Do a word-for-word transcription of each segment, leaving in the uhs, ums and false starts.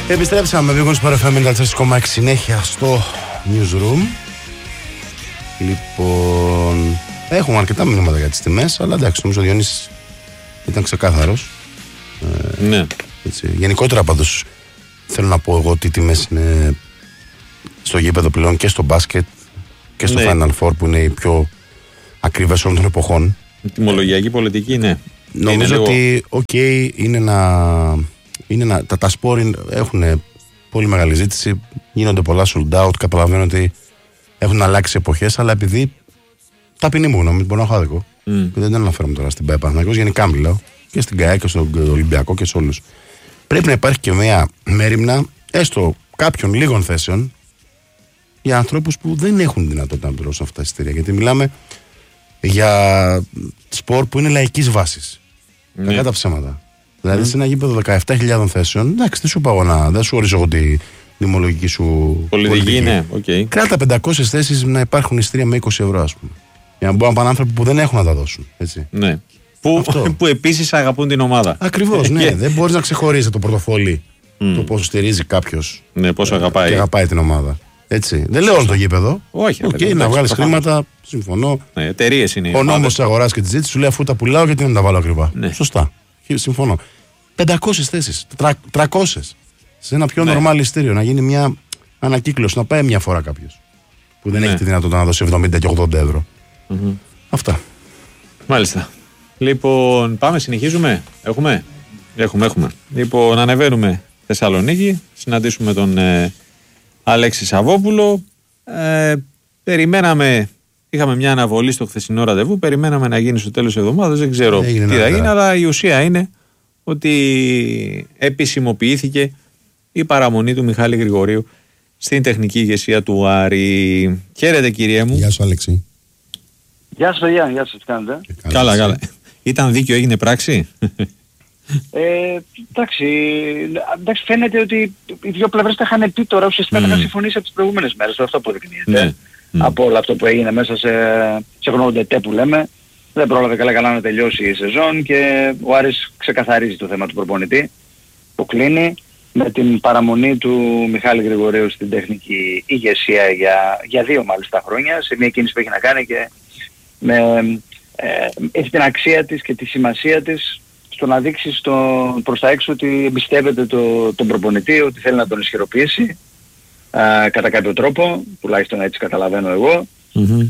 Επιστρέψαμε με Big Wings Sport εφ εμ ενενήντα τέσσερα κόμμα έξι συνέχεια στο Newsroom. Λοιπόν, έχουμε αρκετά μηνύματα για τις τιμές, αλλά εντάξει, νομίζω ο Διονύσης ήταν ξεκάθαρος. Ε, ναι. Έτσι. Γενικότερα πάντως θέλω να πω εγώ ότι οι τιμές είναι στο γήπεδο πλέον και στο μπάσκετ και στο ναι. Final Four που είναι οι πιο ακριβές όλων των εποχών. Η τιμολογιακή πολιτική, ναι. Νομίζω είναι ότι οκ, okay, είναι να, είναι να, τα, τα σπόρ έχουν πολύ μεγάλη ζήτηση, γίνονται πολλά sold out, καταλαβαίνω ότι έχουν αλλάξει εποχές, αλλά επειδή ταπεινή μου γνώμη, μπορώ να έχω άδικο, mm. δεν την αναφέρομαι τώρα στην ΠΑΕ Παναθηναϊκός, γενικά μιλάω και στην ΚΑΕ και στον Ολυμπιακό και σε όλους. Πρέπει να υπάρχει και μια μέριμνα, έστω κάποιων λίγων θέσεων, για ανθρώπους που δεν έχουν δυνατότητα να πληρώσουν αυτά τα εισιτήρια. Γιατί μιλάμε για σπορ που είναι λαϊκής βάσης. Ναι. Κακά τα ψέματα. Δηλαδή mm. σε ένα γήπεδο δεκαεπτά χιλιάδων θέσεων, εντάξει, δεν σου πάω να, δεν σου ορίζω εγώ τη δημολογική σου πολιτική. πολιτική. Ναι, okay. Κράτα πεντακόσιες θέσεις να υπάρχουν εισιτήρια με είκοσι ευρώ, ας πούμε. Για να μπορούν να πάνε άνθρωποι που δεν έχουν να τα δώσουν. Έτσι. Ναι. Που, που επίσης αγαπούν την ομάδα. Ακριβώς, ναι. Δεν μπορείς να ξεχωρίζεις το πορτοφόλι mm. το πόσο στηρίζει κάποιος. Ναι, πόσο αγαπάει. Και αγαπάει την ομάδα. Έτσι. Δεν λέω όλο το γήπεδο. Όχι, okay, okay, να βγάλεις χρήματα, συμφωνώ. Ναι, εταιρείες είναι. Ο νόμος της αγοράς και της ζήτησης σου λέει αφού τα πουλάω, γιατί να τα βάλω ακριβά. Ναι. Σωστά. Συμφωνώ. πεντακόσιες θέσεις, τριακόσιες. Σε ένα πιο νορμάλ ναι. εισιτήριο, να γίνει μια ανακύκλωση, να πάει μια φορά κάποιος που δεν ναι. έχει τη δυνατότητα να δώσει εβδομήντα και ογδόντα ευρώ. Mm-hmm. Αυτά. Μάλιστα. Λοιπόν, πάμε, συνεχίζουμε. Έχουμε. Έχουμε, έχουμε. Λοιπόν, ανεβαίνουμε Θεσσαλονίκη, συναντήσουμε τον ε, Αλέξη Σαββόπουλο. Ε, περιμέναμε, είχαμε μια αναβολή στο χθεσινό ραντεβού, περιμέναμε να γίνει στο τέλος της εβδομάδας, δεν ξέρω έγινε τι θα γίνει, αλλά η ουσία είναι ότι επισημοποιήθηκε η παραμονή του Μιχάλη Γρηγορίου στην τεχνική ηγεσία του Άρη. Χαίρετε, κύριε μου. Γεια σου, Αλέξη. Γεια σας, παιδιά, γεια σας, τι κάνετε. Καλά, καλά. Ήταν δίκιο, έγινε πράξη. Ε, εντάξει, εντάξει, φαίνεται ότι οι δύο πλευρές τα είχαν πει τώρα, ουσιαστικά τα είχαν συμφωνήσει από τις προηγούμενες μέρες, αυτό αποδεικνύεται. Ναι. Από όλο αυτό που έγινε μέσα σε, σε χρονοτετέ που λέμε. Δεν πρόλαβε καλά καλά να τελειώσει η σεζόν και ο Άρης ξεκαθαρίζει το θέμα του προπονητή που κλείνει με την παραμονή του Μιχάλη Γρηγορίου στην τεχνική ηγεσία για, για δύο μάλιστα χρόνια, σε μια κίνηση που έχει να κάνει και με, ε, έχει την αξία της και τη σημασία της στο να δείξει στο, προς τα έξω ότι εμπιστεύεται το, τον προπονητή, ότι θέλει να τον ισχυροποιήσει α, κατά κάποιο τρόπο, τουλάχιστον έτσι καταλαβαίνω εγώ. Mm-hmm.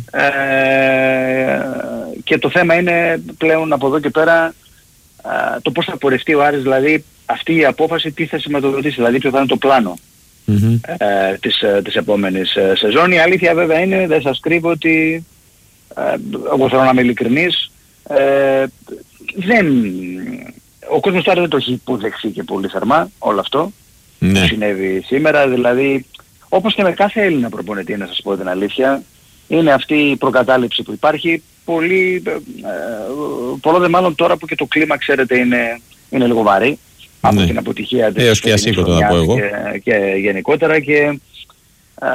Ε, και το θέμα είναι πλέον από εδώ και πέρα α, το πώς θα πορευτεί ο Άρης, δηλαδή αυτή η απόφαση τι θα σηματοδοτήσει, δηλαδή ποιο θα είναι το πλάνο mm-hmm. ε, της, της επόμενης ε, σεζόν. Η αλήθεια βέβαια είναι, δεν σας κρύβω ότι ε, εγώ θέλω να είμαι ειλικρινής, ε, δεν, ο κόσμος τώρα δεν το έχει υποδεχθεί και πολύ θερμά όλο αυτό ναι. που συνέβη σήμερα, δηλαδή όπως και με κάθε Έλληνα προπονητή, να σας πω την αλήθεια, είναι αυτή η προκατάληψη που υπάρχει, πολύ, ε, πολλό δε μάλλον τώρα που και το κλίμα ξέρετε είναι, είναι λίγο βαρύ ναι. από την αποτυχία της έως και ασήκω το να πω εγώ και, και γενικότερα και ε,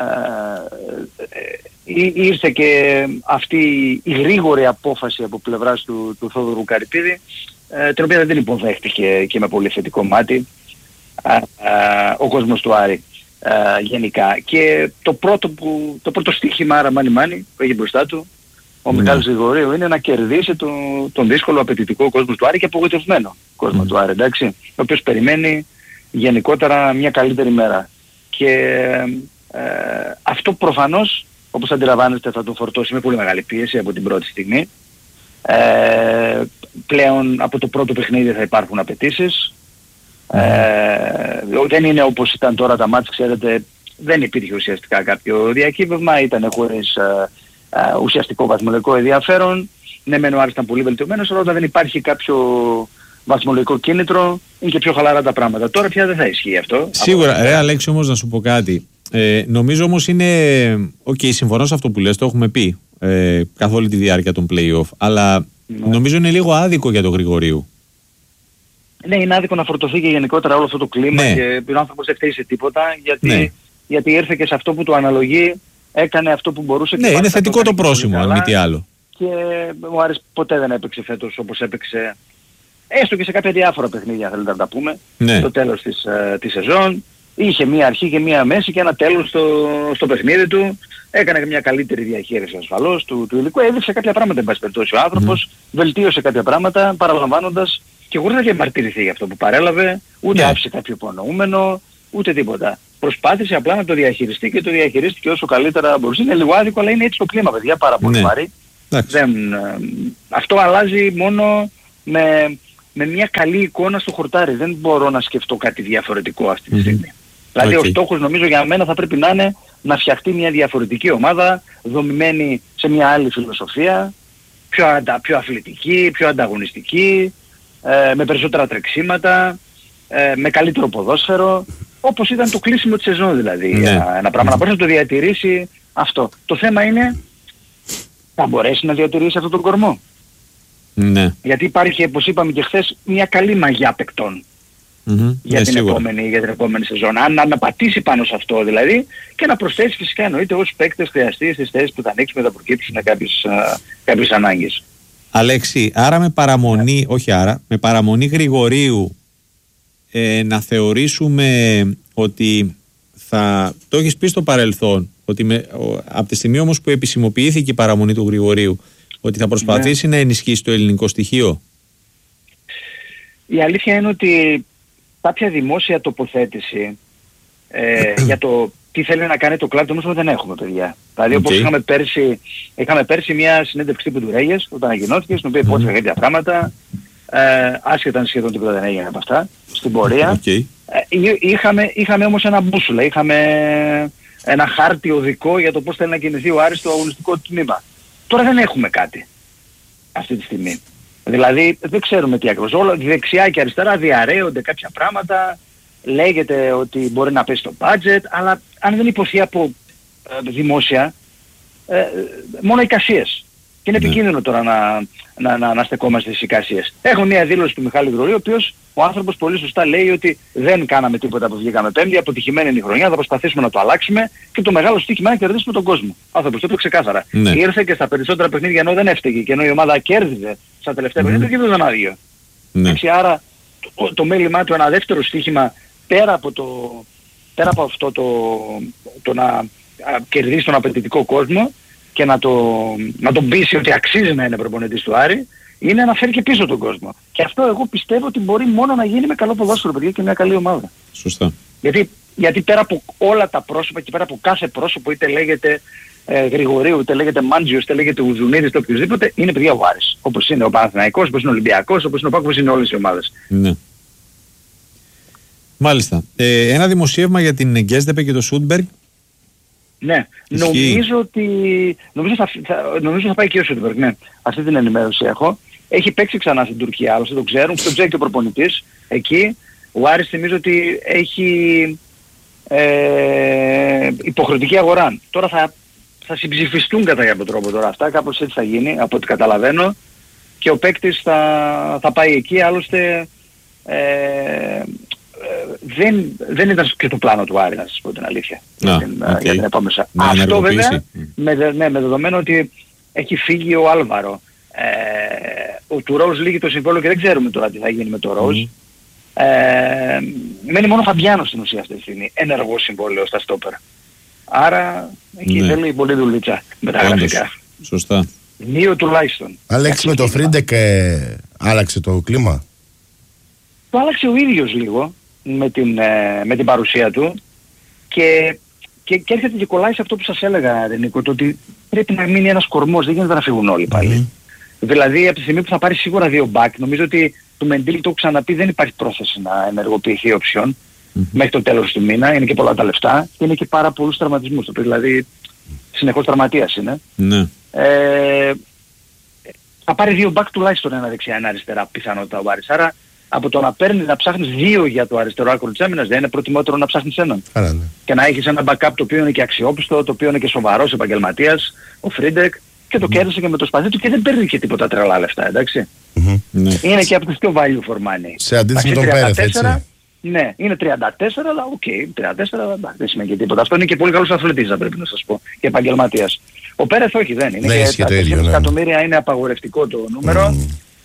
ε, ήρθε και αυτή η γρήγορη απόφαση από πλευράς του, του Θόδωρου Καρυπίδη, ε, την οποία δεν την υποδέχτηκε και με πολύ θετικό μάτι ε, ε, ο κόσμος του Άρη. Uh, γενικά. Και το πρώτο, που, το πρώτο στοίχημα άρα μάνι μάνι που έχει μπροστά του ο mm. Μιχάλης Γρηγορίου είναι να κερδίσει το, τον δύσκολο απαιτητικό κόσμο του Άρη και απογοητευμένο κόσμο mm. του Άρη, εντάξει, ο οποίος περιμένει γενικότερα μια καλύτερη μέρα. Και ε, αυτό προφανώς, όπως αντιλαμβάνεστε, θα τον φορτώσει με πολύ μεγάλη πίεση από την πρώτη στιγμή. Ε, πλέον από το πρώτο παιχνίδι θα υπάρχουν απαιτήσεις. Ε, δεν είναι όπως ήταν τώρα τα μάτς, ξέρετε, δεν υπήρχε ουσιαστικά κάποιο διακύβευμα, ήταν χωρίς ε, ε, ουσιαστικό βαθμολογικό ενδιαφέρον. Ναι, μεν ο Άρης ήταν πολύ βελτιωμένος, αλλά όταν δεν υπάρχει κάποιο βαθμολογικό κίνητρο είναι και πιο χαλαρά τα πράγματα. Τώρα πια δεν θα ισχύει αυτό. Σίγουρα, από... ρε Αλέξη, όμως να σου πω κάτι. Ε, νομίζω όμως είναι, οκ, okay, συμφωνώ σε αυτό που λες, το έχουμε πει ε, καθ' όλη τη διάρκεια των play-off, αλλά ναι. νομίζω είναι λίγο άδικο για τον Γρηγορίου. Ναι, είναι άδικο να φορτωθεί και γενικότερα όλο αυτό το κλίμα ναι. και ο άνθρωπος δεν φταίει σε τίποτα, γιατί, ναι. γιατί ήρθε και σε αυτό που του αναλογεί, έκανε αυτό που μπορούσε. Ναι, και είναι θετικό το πρόσημο, αν μη τι άλλο. Και ο Άρης ποτέ δεν έπαιξε φέτος όπως έπαιξε έστω και σε κάποια διάφορα παιχνίδια θέλετε να τα πούμε, ναι. στο τέλος της, ε, της σεζόν. Είχε μία αρχή και μία μέση και ένα τέλος στο, στο παιχνίδι του. Έκανε και μια καλύτερη διαχείριση ασφαλώς του, του υλικού. Έδειξε κάποια πράγματα, εν πάση περιπτώσει, ο άνθρωπος. Mm. Βελτίωσε κάποια πράγματα παραλαμβάνοντας και χωρίς να διαμαρτυρηθεί για αυτό που παρέλαβε, ούτε yeah. άφησε κάποιο υπονοούμενο, ούτε τίποτα. Προσπάθησε απλά να το διαχειριστεί και το διαχειρίστηκε όσο καλύτερα μπορούσε. Είναι λίγο άδικο, αλλά είναι έτσι το κλίμα, παιδιά, πάρα πολύ yeah. βαρύ. Δεν, ε, αυτό αλλάζει μόνο με, με μια καλή εικόνα στο χορτάρι. Δεν μπορώ να σκεφτώ κάτι διαφορετικό αυτή τη στιγμή. Mm-hmm. Δηλαδή okay. ο στόχος νομίζω για μένα θα πρέπει να είναι να φτιαχτεί μια διαφορετική ομάδα, δομημένη σε μια άλλη φιλοσοφία, πιο, αντα, πιο αθλητική, πιο ανταγωνιστική, ε, με περισσότερα τρεξίματα, ε, με καλύτερο ποδόσφαιρο, όπως ήταν το κλείσιμο της σεζόν δηλαδή. Ναι. Ένα, ένα πράγμα να μπορέσει να το διατηρήσει αυτό. Το θέμα είναι, θα μπορέσει να διατηρήσει αυτόν τον κορμό. Ναι. Γιατί υπάρχει, όπως είπαμε και χθες, μια καλή μαγιά παικτών. Mm-hmm. Για, ναι, την επόμενη, για την επόμενη σεζόν. Αν να πατήσει πάνω σε αυτό δηλαδή και να προσθέσει φυσικά εννοείται όσους παίκτες χρειαστεί στις θέσεις που θα ανοίξουμε, θα προκύψουν κάποιες, α, κάποιες ανάγκες. Αλέξη, άρα με παραμονή, yeah. όχι άρα, με παραμονή Γρηγορίου ε, να θεωρήσουμε ότι θα, το έχεις πει στο παρελθόν, ότι με, ο, από τη στιγμή όμως που επισημοποιήθηκε η παραμονή του Γρηγορίου, ότι θα προσπαθήσει yeah. να ενισχύσει το ελληνικό στοιχείο. Η αλήθεια είναι ότι κάποια δημόσια τοποθέτηση ε, για το τι θέλει να κάνει το κλαμπ όμως δεν έχουμε, παιδιά. Δηλαδή okay. όπως είχαμε πέρσι, είχαμε πέρσι μια συνέντευξη τύπου του Ρέγες όταν ανακοινώθηκε, στην οποία υπόθηκαν τέτοια πράγματα, ε, άσχετα αν σχεδόν τίποτα δεν έγινε από αυτά, στην πορεία. Okay. Ε, είχαμε, είχαμε όμως ένα μπούσουλα, είχαμε ένα χάρτη οδικό για το πώς θέλει να κινηθεί ο Άρης στο αγωνιστικό τμήμα. Τώρα δεν έχουμε κάτι αυτή τη στιγμή. Δηλαδή δεν ξέρουμε τι ακριβώς. Όλα δεξιά και αριστερά διαρρέονται κάποια πράγματα. Λέγεται ότι μπορεί να πέσει το budget, αλλά αν δεν υποθεί από ε, δημόσια, ε, μόνο εικασίες. Και είναι επικίνδυνο τώρα να, να, να, να στεκόμαστε στις εικασίες. Έχω μια δήλωση του Μιχάλη Γρηγορίου, ο οποίος ο άνθρωπος πολύ σωστά λέει ότι δεν κάναμε τίποτα που βγήκαμε πέμπτη, αποτυχημένη είναι η χρονιά, θα προσπαθήσουμε να το αλλάξουμε και το μεγάλο στοίχημα είναι να κερδίσουμε τον κόσμο. Ο άνθρωπος το είπε ξεκάθαρα. Ναι. Ήρθε και στα περισσότερα παιχνίδια ενώ δεν έφταιγε και ενώ η ομάδα κέρδιζε στα τελευταία παιχνίδια και δεν ήταν άδειο. Ναι. Άρα το, το μέλημά του ένα δεύτερο στοίχημα πέρα από, το, πέρα από αυτό το, το να α, κερδίσει τον απαιτητικό κόσμο και να, το, να τον πείσει ότι αξίζει να είναι προπονητής του Άρη, είναι να φέρει και πίσω τον κόσμο. Και αυτό εγώ πιστεύω ότι μπορεί μόνο να γίνει με καλό ποδόσφαιρο, παιδιά, και μια καλή ομάδα. Σωστά. Γιατί, γιατί πέρα από όλα τα πρόσωπα και πέρα από κάθε πρόσωπο, είτε λέγεται ε, Γρηγορίου, είτε λέγεται Μάντζιος, είτε λέγεται Ουδουνίδης, είτε οποιοδήποτε, είναι παιδιά ο Άρης. Όπως είναι ο Παναθηναϊκός, όπως είναι ο Ολυμπιακός, όπως είναι ο Πάκος, όπως είναι όλες οι ομάδες. Ναι. Μάλιστα. Ε, ένα δημοσίευμα για την Γκέσδεπε και το Σούντμπεργκ. Ναι, Ισχύει. νομίζω ότι νομίζω θα, θα, νομίζω θα πάει και ο Σούντμπεργκ, ναι. Αυτή την ενημέρωση έχω. Έχει παίξει ξανά στην Τουρκία, άλλωστε το ξέρουν, το ξέρει και ο προπονητής εκεί. Ο Άρης θυμίζω ότι έχει ε, υποχρεωτική αγορά. Τώρα θα, θα συμψηφιστούν κατά κάποιο τρόπο τώρα αυτά, κάπως έτσι θα γίνει, από ό,τι καταλαβαίνω. Και ο παίκτης θα, θα πάει εκεί, άλλωστε ε, δεν, δεν ήταν και το πλάνο του Άρη, να σας πω την αλήθεια. Ah, για, την, okay. για την επόμενη. Αυτό βέβαια, mm. με, ναι, με δεδομένο ότι έχει φύγει ο Άλβαρο. Ε, ο του Ροζ λύγει το συμβόλαιο και δεν ξέρουμε τώρα τι θα γίνει με το Ροζ. Mm. Ε, μένει μόνο Φαμπιάνο στην ουσία αυτή τη στιγμή. Ενεργό συμβόλαιο στα στόπερ. Άρα εκεί ναι. θέλει πολύ δουλίτσα με τα γραφικά. Σωστά. Δύο τουλάχιστον. Αλέξη, με το Φρίντεκ ε, άλλαξε το κλίμα. Το άλλαξε ο ίδιος λίγο με την, ε, με την παρουσία του και, και, και έρχεται και κολλάει σε αυτό που σας έλεγα, Νίκο, το ότι πρέπει να μείνει ένας κορμός, δεν γίνεται να φύγουν όλοι πάλι. Mm-hmm. Δηλαδή από τη στιγμή που θα πάρει σίγουρα δύο μπακ, νομίζω ότι του Μεντήλ το έχω ξαναπεί, δεν υπάρχει πρόθεση να ενεργοποιηθεί η οψιόν mm-hmm. μέχρι το τέλος του μήνα, είναι και πολλά τα λεφτά και είναι και πάρα πολλούς τραυματισμούς, το οποίο δηλαδή συνεχώς τραυματίας είναι. Mm-hmm. Ε, θα πάρει δύο μπακ τουλάχιστον ένα δεξιά, ένα αριστερά πιθανότητα ο Άρης. Άρα από το να παίρνει να ψάχνεις δύο για το αριστερό άκρο της άμυνας δεν είναι προτιμότερο να ψάχνεις έναν. Άρα, ναι. Και να έχεις ένα backup το οποίο είναι και αξιόπιστο, το οποίο είναι και σοβαρός επαγγελματίας, ο Φρίντεκ, και το mm. κέρδισε και με το σπαθί του και δεν παίρνει και τίποτα τρελά λεφτά, εντάξει. Mm-hmm. Ναι. Είναι και από τις πιο value for money. Σε αντίθεση με τον Πέρεθ, έτσι. Ναι, είναι τριάντα τέσσερα, αλλά οκ, okay, τριάντα τέσσερα δεν σημαίνει και τίποτα. Αυτό είναι και πολύ καλός αθλητής, θα πρέπει να σας πω, και επαγγελματίας. Ο Πέρεθ όχι, δεν είναι. Ναι, και τα τέσσερα εκατομμύρια είναι απαγορευτικό το νούμερο. Mm.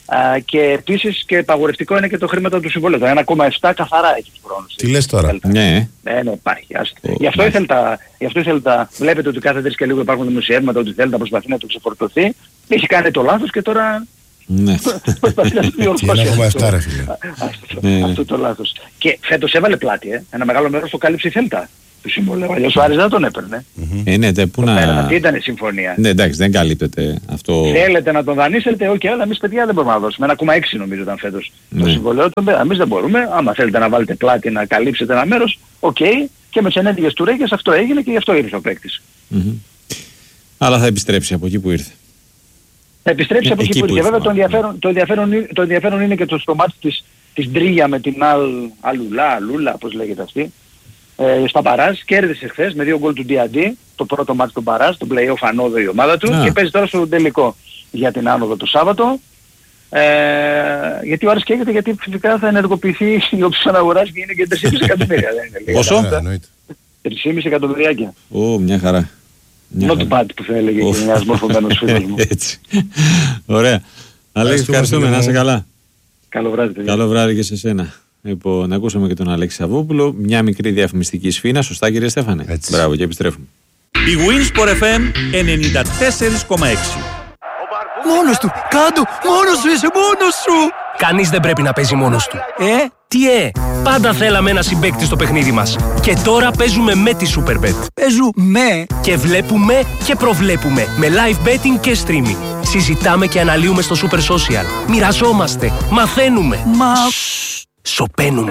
Α, και επίσης και παγορευτικό είναι και το χρήμα του συμβολέου. Το ένα κόμμα επτά καθαρά έχει τους χρόνους. Τι λες τώρα? Ναι. Ναι, ναι, υπάρχει. Oh, γι' αυτό ήθελε τα, γι' αυτό ήθελε τα... Βλέπετε ότι κάθε τρεις και λίγο υπάρχουν δημοσιεύματα ότι θέλει να προσπαθεί να το ξεφορτωθεί. Έχει κάνει το λάθος και τώρα... Ναι. Προσπαθεί να διορθώσει ένα κόμμα επτά ρε φίλε. Αυτό το λάθος. Και φέτος έβαλε πλάτη, ε. Ένα μεγάλο μέρος το κάλυψε η Θέλτα. Του συμβολέου. Αλλιώς ο Άρης δεν τον έπαιρνε. Ε, ναι, τε, πού να... Τι ήταν η συμφωνία. Ναι, εντάξει, δεν καλύπτεται αυτό. Θέλετε να τον δανείσετε, οκ, okay, αλλά εμείς παιδιά δεν μπορούμε να δώσουμε. ένα κόμμα έξι νομίζω ήταν φέτος ναι. το συμβολέο. Εμείς δεν μπορούμε. Άμα θέλετε να βάλετε πλάτη να καλύψετε ένα μέρος, οκ. Okay, και με τις ενέργειες του Ρέγκες αυτό έγινε και γι' αυτό ήρθε ο παίκτης. Mm-hmm. Αλλά θα επιστρέψει από εκεί που ήρθε. Θα επιστρέψει ε, από εκεί που ήρθε. Βέβαια το ενδιαφέρον, το, ενδιαφέρον, το ενδιαφέρον είναι και το στομάτι της, της Ντρίγια με την Αλ, Αλουλά, Αλούλα, πώς λέγεται αυτή. Ε, στα Παράζ, κέρδισε χθες με δύο γκολ του ντι ντι έι, το πρώτο μάτς του Παράζ, τον play-off ανόδο η ομάδα του yeah. και παίζει τώρα στο τελικό για την άνοδο το Σάββατο. Ε, γιατί ο Άρης καίγεται, γιατί φυσικά θα ενεργοποιηθεί η όψη αναγοράς και είναι και τρία κόμμα πέντε εκατομμύρια. Πόσο? τρία κόμμα πέντε εκατομμυριάκια. Ω, μια χαρά. Not bad που θα έλεγε και ένας μορφωμένος φίλος μου. Έτσι. Ωραία. Αλέξη, ευχαριστούμε. Να είσαι καλά. Καλό βράδυ. Καλό βράδυ και σε σένα. Λοιπόν, ακούσαμε και τον Αλέξη Σαββόπουλο. Μια μικρή διαφημιστική σφήνα. Σωστά, κύριε Στέφανε? Έτσι. Μπράβο, και επιστρέφουμε. Η Winsport εφ εμ ενενήντα τέσσερα κόμμα έξι. Μόνος του! Κάντο! Μόνος σου είσαι! Μόνος σου! Κανείς δεν πρέπει να παίζει μόνος του. Ε? Τι ε? Πάντα θέλαμε ένα συμπαίκτη στο παιχνίδι μας. Και τώρα παίζουμε με τη Superbet. Παίζουμε και βλέπουμε και προβλέπουμε. Με live betting και streaming. Συζητάμε και αναλύουμε στο Super Social. Μοιραζόμαστε. Μαθαίνουμε. Μα... Σοπαίνουμε.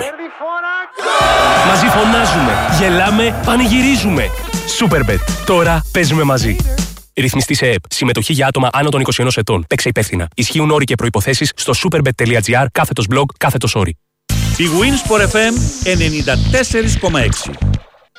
Μαζί φωνάζουμε. Γελάμε. Πανηγυρίζουμε. Superbet. Τώρα παίζουμε μαζί. Ρυθμιστή σε ΕΕΠ. Συμμετοχή για άτομα άνω των είκοσι ενός ετών. Παίξε υπεύθυνα. Ισχύουν όροι και προϋποθέσεις στο superbet.gr κάθετος blog κάθετος όροι. Η Winsport εφ εμ ενενήντα τέσσερα κόμμα έξι.